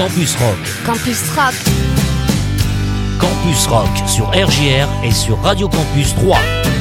Campus Rock. Campus Rock. Campus Rock sur RJR et sur Radio Campus 3.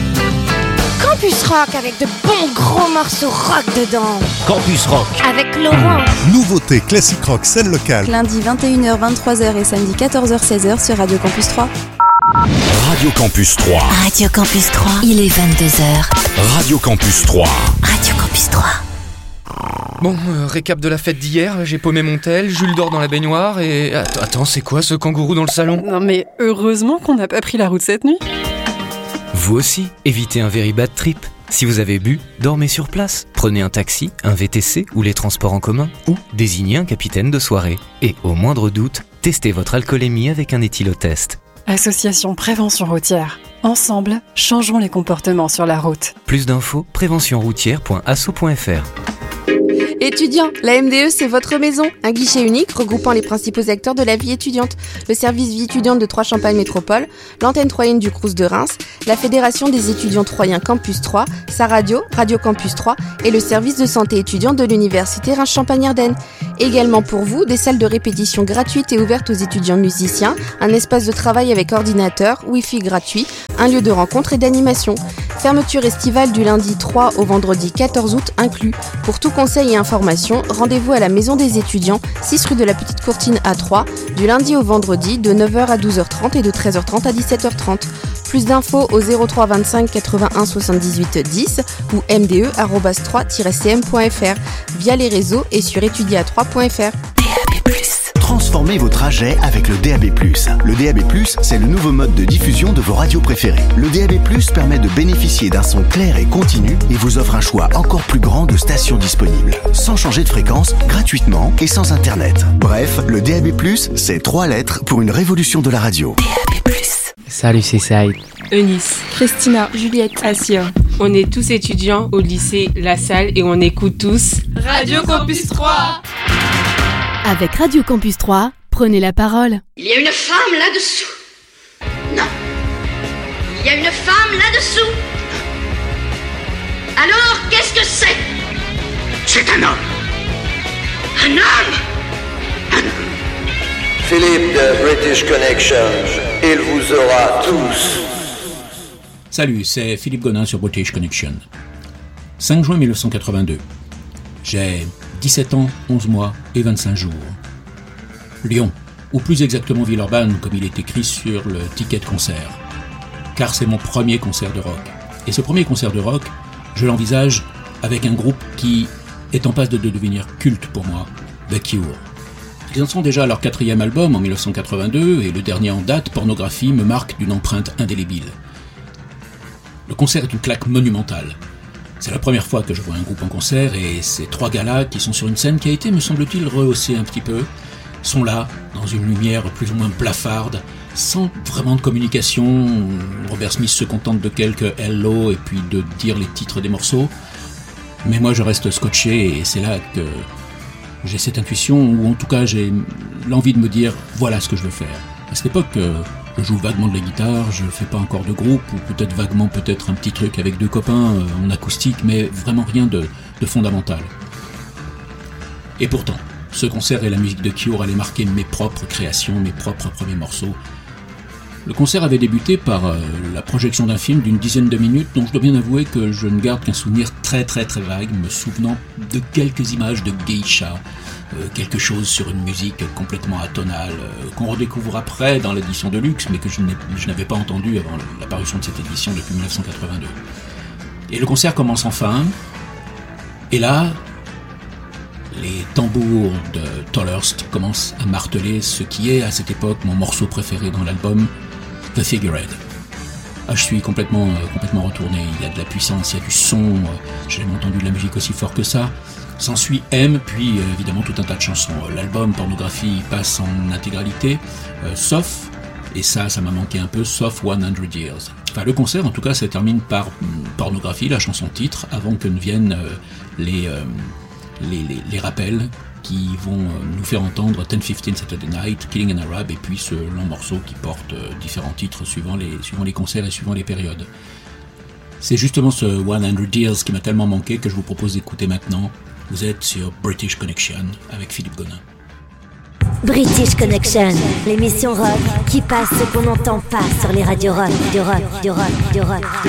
Campus Rock avec de bons gros morceaux rock dedans. Campus Rock avec Laurent. Nouveauté classique rock scène locale. Lundi 21h 23h et samedi 14h 16h sur Radio Campus 3. Radio Campus 3. Radio Campus 3. Il est 22h. Radio Campus 3. Radio Campus 3. Bon, récap de la fête d'hier, j'ai paumé mon tel, Jules dort dans la baignoire et... Attends, c'est quoi ce kangourou dans le salon ? Non mais heureusement qu'on n'a pas pris la route cette nuit. Vous aussi, évitez un very bad trip. Si vous avez bu, dormez sur place. Prenez un taxi, un VTC ou les transports en commun ou désignez un capitaine de soirée. Et au moindre doute, testez votre alcoolémie avec un éthylotest. Association Prévention Routière. Ensemble, changeons les comportements sur la route. Plus d'infos, préventionroutière.asso.fr. Étudiants, la MDE c'est votre maison, un guichet unique regroupant les principaux acteurs de la vie étudiante, le service vie étudiante de Troyes-Champagne Métropole, l'antenne troyenne du Crous de Reims, la fédération des étudiants troyens Campus 3, sa radio, Radio Campus 3 et le service de santé étudiante de l'université Reims-Champagne-Ardenne. Également pour vous, des salles de répétition gratuites et ouvertes aux étudiants musiciens, un espace de travail avec ordinateur, Wi-Fi gratuit, un lieu de rencontre et d'animation. Fermeture estivale du lundi 3 au vendredi 14 août inclus. Pour tout conseil et information, rendez-vous à la Maison des étudiants, 6 rue de la Petite Courtine à 3, du lundi au vendredi de 9h à 12h30 et de 13h30 à 17h30. Plus d'infos au 03 25 81 78 10 ou mde@3-cm.fr via les réseaux et sur étudier3.fr. Transformez vos trajets avec le DAB+. Le DAB+, c'est le nouveau mode de diffusion de vos radios préférées. Le DAB+, permet de bénéficier d'un son clair et continu et vous offre un choix encore plus grand de stations disponibles. Sans changer de fréquence, gratuitement et sans Internet. Bref, le DAB+, c'est 3 lettres pour une révolution de la radio. DAB+. Salut, c'est Saïd. Eunice, Christina, Juliette, Assia. On est tous étudiants au lycée La Salle et on écoute tous Radio Campus 3. Avec Radio Campus 3, prenez la parole. Il y a une femme là-dessous. Non. Il y a une femme là-dessous. Alors, qu'est-ce que c'est ? C'est un homme. Un homme ? Un homme. Philippe de British Connection, il vous aura tous. Salut, c'est Philippe Gonin sur British Connection. 5 juin 1982. J'ai 17 ans, 11 mois et 25 jours. Lyon, ou plus exactement Villeurbanne, comme il est écrit sur le ticket de concert. Car c'est mon premier concert de rock. Et ce premier concert de rock, je l'envisage avec un groupe qui est en passe de devenir culte pour moi, The Cure. Ils en sont déjà à leur 4e album en 1982, et le dernier en date, Pornographie, me marque d'une empreinte indélébile. Le concert est une claque monumentale. C'est la première fois que je vois un groupe en concert et ces 3 gars-là qui sont sur une scène qui a été, me semble-t-il, rehaussée un petit peu, sont là, dans une lumière plus ou moins blafarde, sans vraiment de communication. Robert Smith se contente de quelques hello et puis de dire les titres des morceaux. Mais moi je reste scotché et c'est là que j'ai cette intuition, ou en tout cas j'ai l'envie de me dire voilà ce que je veux faire. À cette époque, je joue vaguement de la guitare, je fais pas encore de groupe, ou peut-être vaguement peut-être un petit truc avec 2 copains en acoustique, mais vraiment rien de fondamental. Et pourtant, ce concert et la musique de Cure allaient marquer mes propres créations, mes propres premiers morceaux. Le concert avait débuté par la projection d'un film d'une dizaine de minutes dont je dois bien avouer que je ne garde qu'un souvenir très très très vague, me souvenant de quelques images de geisha, quelque chose sur une musique complètement atonale, qu'on redécouvre après dans l'édition de luxe, mais que je n'avais pas entendu avant l'apparition de cette édition depuis 1982. Et le concert commence enfin, et là, les tambours de Tolhurst commencent à marteler ce qui est à cette époque mon morceau préféré dans l'album, The Figurehead. Ah, je suis complètement retourné, il y a de la puissance, il y a du son, j'ai jamais entendu de la musique aussi fort que ça. S'ensuit M, puis évidemment tout un tas de chansons. L'album Pornographie passe en intégralité, sauf, et ça m'a manqué un peu, sauf 100 Years. Enfin, le concert en tout cas se termine par Pornographie, la chanson titre, avant que ne viennent les rappels qui vont nous faire entendre 10-15 Saturday Night, Killing an Arab, et puis ce long morceau qui porte différents titres suivant les concerts et suivant les périodes. C'est justement ce 100 Years qui m'a tellement manqué que je vous propose d'écouter maintenant. Vous êtes sur British Connection avec Philippe Gonin. British Connection, l'émission rock qui passe ce qu'on n'entend pas sur les radios rock, du rock, du rock, du rock, du rock.